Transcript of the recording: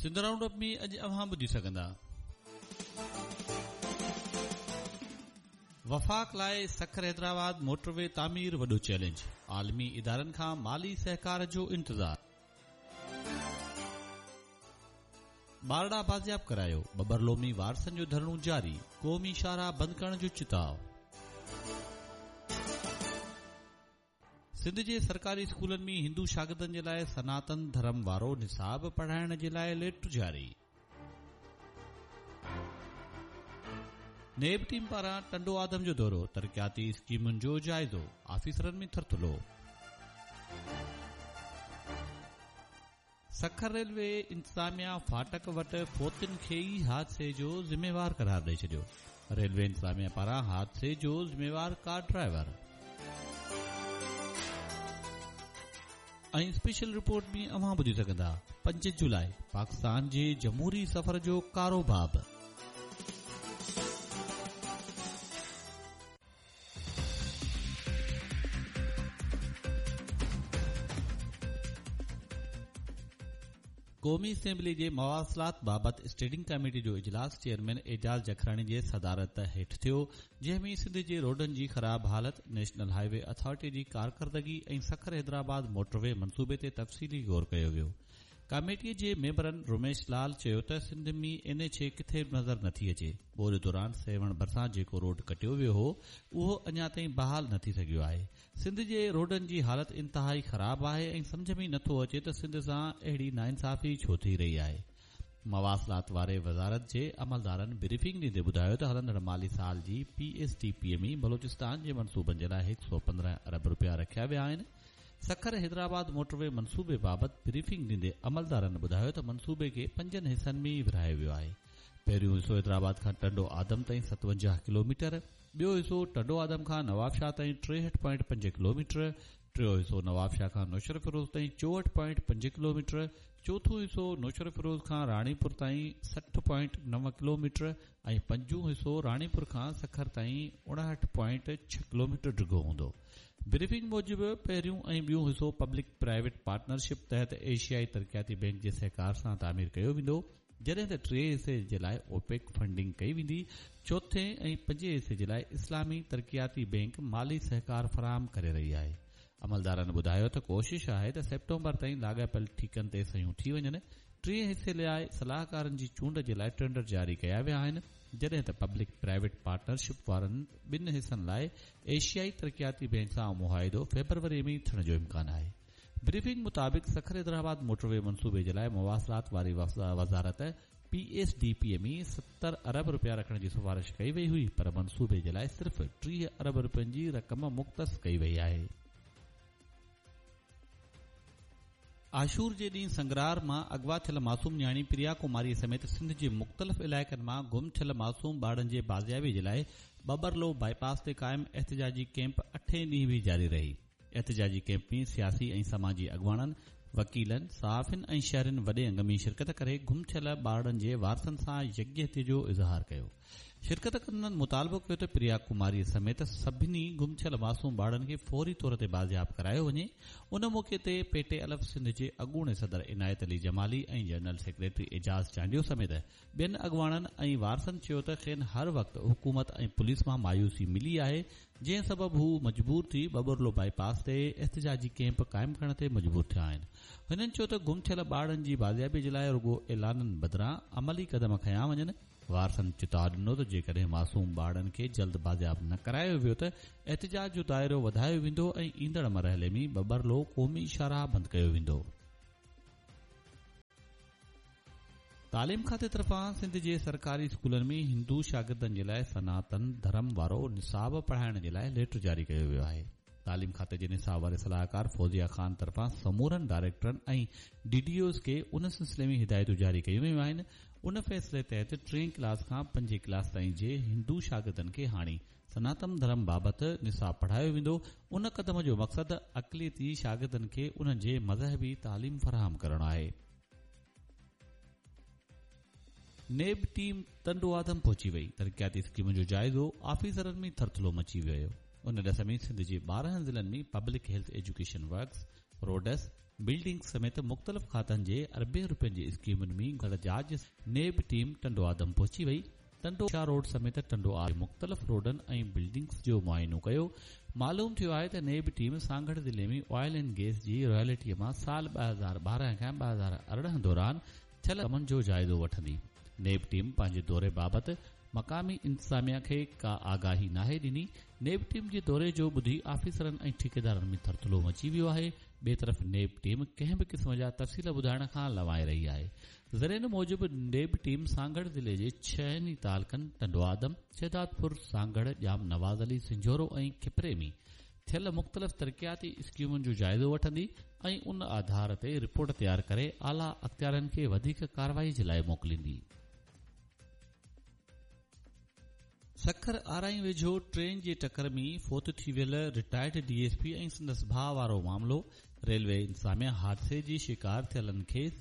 Sindh round up में अॼु अव्हां ॿुधी सघंदा। वफ़ाक़ लाइ सखर हैदराबाद मोटरवे तामीर वॾो चैलेंज, आलमी इदारनि खां माली सहकार जो इंतज़ार। बारड़ा बाज़ियाब करायो, बबरलोमी वारसनि जो धरणो जारी, क़ौमी शाहराह बंदि करण जो चिताव। सिंध जे सरकारी स्कूलनि में हिंदू शागिर्दनि जे लाइ सनातन धर्म वारो निसाब पढ़ाइण जे लाइ लेटर जारी। नेब टीम पारां टंडो आदम जो दौरो, तरक़ियाती स्कीमुनि जो जाइज़ो, आफ़ीसरनि में थरथलो। सखर रेलवे इंतज़ामिया फाटक वटि फोतिन खे ई हादसे जो ज़िम्मेवार करार ॾेई छॾियो। रेलवे इंतज़ामिया पारां हादसे जो ज़िम्मेवार कार ड्राइवर। ऐं स्पेशल रिपोर्ट में अव्हां ॿुधी सघंदा। 5 जुलाई पाकिस्तान जे जमहूरी सफ़र जो कारोबाब। क़ौमी असेंबली जे मवासिलात बाबति स्टेडिंग कमेटी जो इजलास चेयरमैन एजाज जखरानी जे सदारत हेठि थियो, जंहिं में सिंध जे रोडनि जी ख़राब हालत, नेशनल हाईवे अथॉरिटी जी कारकर्दगी ऐं सखर हैदराबाद मोटरवे मंसूबे ते तफ़सीली गौर कयो वियो। कमेटीअ जे मेंबरनि रोमेश लाल चयो त सिंध में NH किथे नज़र नथी अचे। ॿोॾि दौरान सेवण भरिसां जेको रोड कटियो वियो हो उहो अञा ताईं बहाल न थी सघियो आहे। सिंध जे रोडनि जी हालत इंतहाई ख़राब आहे ऐं सम्झ में नथो अचे त सिंध सां अहिड़ी नाइंसाफ़ी छो थी रही आहे। मवासिलात वारे वज़ारत जे अमलदारनि ब्रीफिंग ॾींदे ॿुधायो त हलंदड़ माली साल जी PSDPME बलोचिस्तान जे मनसूबनि जे लाइ 115 अरब रुपया रखिया विया आहिनि। सखर हैदराबाद मोटरवे मंसूबे बाबति ब्रीफिंग ॾींदे अमलदारनि ॿुधायो त मंसूबे खे 5 हिसनि में विरहायो वियो आहे। पहिरियों हिसो हैदराबाद खां टंडो आदम ताईं 57 किलोमीटर, ॿियो हिसो टंडो आदम खां नवाबशाह ताईं 63.5 किलोमीटर, टियों हिसो नवाबशाह खां नौशर फिरोज ताईं 64.5 किलोमीटर, चौथो हिसो नौशर फिरोज खां राणीपुर ताईं 60.9 किलोमीटर ऐं पंजो हिसो राणीपुर खां सखर ताईं 59.6 किलोमीटर डिघो हूंदो। ब्रीफिंग मूजिबि पहिरियों ऐं ॿियों हिसो पब्लिक प्राइवेट पार्टनरशिप तहत एशियाई तरक़ियाती बैंक जे सहकार सां तामीर कयो वेंदो, जॾहिं त 3 हिसे जे लाइ ओपेक फंडिंग कई वेंदी। चौथे ऐं 5 हिसे जे लाइ इस्लामी तरक़ियाती बैंक माली सहकार फराहम करे रही आहे। अमलदारनि ॿुधायो त कोशिश आहे त सेप्टेम्बर ताईं लाॻापियल ठीकनि ते सयूं थी वञनि। 3 हिसे लाइ सलाहकारनि जी चूंड जे लाइ टेंडर जारी कया विया आहिनि, जॾहिं त पब्लिक प्राइवेट पार्टनरशिप वारनि 2 हिसनि लाइ एशियाई तरक़ियाती बैंक सां मुआहिदो फेबरवरी में थियण जो इम्कान आहे। ब्रीफिंग मुताबिक़ सखर हैदराबाद मोटरवे मंसूबे जे लाइ मवासिलात वारी वज़ारत PSDPME 70 अरब रुपया रखण जी सिफारिश कई वई हुई, पर मंसूबे जे लाइ सिर्फ़ 30 अरब रुपयनि जी रक़म मुख़्तस कई वई आहे। आशूर जे ॾींहुं संगरार मां अगवा थियल मासूम न्याणी प्रिया कुमारी समेत सिंध जे मुख़्तलिफ़ इलाइक़नि मां गुम थियल मासूम ॿारनि जे बाज़ियाबी जे लाइ बबरलो बाईपास ते क़ाइम एहतिजाजी कैंप 8 ॾींहं बि जारी रही। एहतिजाजी कैंप में सियासी ऐं समाजी अॻवाननि, वकीलनि, सहाफ़ियुनि ऐं शहरनि वॾे अंग में शिरकत करे गुम थियल ॿारनि जे वारसनि सां यकजहती जो इज़हार कयो। शिरकत कंदड़नि मुतालबो कयो त प्रिया कुमारी समेत सभिनी गुम थियल मासूम ॿारनि खे फौरी तौर ते बाज़ियाब करायो वञे। उन मौक़े ते पेटे अलफ़ सिंध जे अॻूणे सदर इनायत अली जमाली ऐं जनरल सेक्रेटरी एजाज चांडियो समेत ॿियनि अॻवाननि ऐं वारसनि चयो त खेनि हर वक़्तु हुकूमत ऐं पुलिस मां मायूसी मिली आहे, जंहिं सबबि हू मजबूर थी बबरलो बाईपास ते एहतिजाजी कैंप क़ाइमु करण ते मजबूर थिया आहिनि। हिननि चयो त गुम थियल ॿारनि जी बाज़ियाबी जे लाइ रुॻो ऐलाननि बदिरां अमली क़दम खयां वञनि। वारसनि चिताव ॾिनो त जेकॾहिं मासूम ॿारनि खे जल्द बाज़ियाब न करायो वियो त एहतिजाज जो दाइरो वधायो वेंदो ऐं ईंदड़ मरहले में बबरलो क़ौमी शाहराह बंदि कयो वेंदो। तालीम खाते तरफ़ां सिंध जे सरकारी स्कूलनि में हिंदू शागिर्दनि जे लाइ सनातन धर्म वारो निसाब पढ़ाइण जे लाइ लेटर जारी कयो वियो आहे। तालीम खाते जे निसाब वारे सलाहकार फौजिया खान तरफ़ां समूरनि डायरेक्टरनि ऐं DDOs खे उन सिलसिले में हिदायतूं जारी कयूं वयूं आहिनि। उन फ़ैसिले तहत 3 क्लास खां 5 क्लास ताईं जे हिंदू शागिर्दनि खे हाणे सनातन धर्म बाबति निसाब पढ़ायो वेंदो। उन क़दम जो मक़सदु अक़लियती शागिर्दनि खे उन्हनि जे मज़हबी तालीम फराहम करणु आहे। नेब टीम टंडो आदम पहुची वई, तरक़ियाती स्कीमुनि जो जाइज़ो, आफ़ीसरनि में थरथलो मची वियो। उन ॾिस में सिंध जे 12 ज़िलनि में public health education works, roads, building समेत मुख़्तलिफ़ खातनि जे अरबे रुपयनि जी स्कीमुनि में गॾजाज नेब टीम टंडो आदम पहुची वई। टंडो शाह रोड समेत टंडो आदम मुख़्तलिफ़ रोडनि ऐं बिल्डिंग्स जो मुआइनो कयो। मालूम थियो आहे त नेब टीम सांगड़ ज़िले में ऑयल एंड गैस जी रॉयल्टीअ मां साल 2012 खां 2018 दौरान थियल कमनि जो जाइज़ो वठंदी। नेब टीम पंहिंजे दौरे बाबति मक़ामी इंतज़ामिया खे का आगाही नाहे ॾिनी। नेब टीम जे दौरे जो ॿुधी ऑफिसरनि ऐं ठेकेदारनि में थरथलो मची वियो आहे। ॿिए तरफ़ नेब टीम कंहिं बि क़िस्म जा तफ़सील ॿुधाइण खां लवाए रही आहे। ज़रीअनि मूजिबि नेब टीम सांगड़ ज़िले जे 6 तालकनि टंडो आदम, शहदादपुर, सांगड़, जाम नवाज़ अली, सिंझोरो ऐं खिपरे में थियल मुख़्तलिफ़ तरक़ियाती स्कीमुनि जो जाइज़ो वठंदी ऐं उन आधार ते रिपोर्ट तयारु करे आला अख़्तियारनि खे वधीक कार्रवाई जे लाइ मोकिलींदी। सखर आराई वेझो ट्रेन जे टकर में फोत थी वियल रिटायर्ड DSP ऐं संदसि भाउ वारो मामिलो। रेलवे इंतज़ामिया हादसे जी शिकार थियलनि खे